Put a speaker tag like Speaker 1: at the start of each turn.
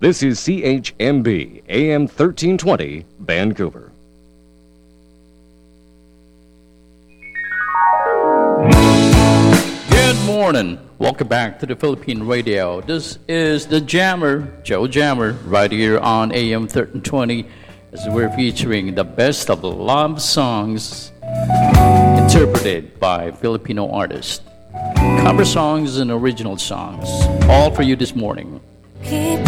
Speaker 1: This is CHMB, AM 1320, Vancouver.
Speaker 2: Good morning. Welcome back to the Philippine Radio. This is the Jammer, Joe Jammer, right here on AM 1320, as we're featuring the best of love songs interpreted by Filipino artists. Cover songs and original songs, all for you this morning.